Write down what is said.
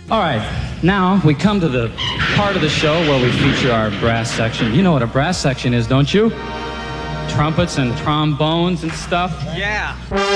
All right, now we come to the part of the show where we feature our brass section. You know what a brass section is, don't you? Trumpets and trombones and stuff. Yeah.